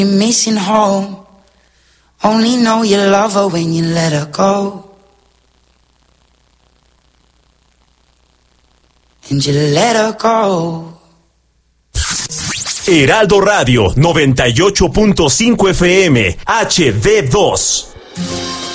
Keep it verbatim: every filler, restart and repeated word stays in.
You're missing home. Only know you love her when you let her go. And you let her go. Heraldo Radio noventa y ocho punto cinco F M H D dos.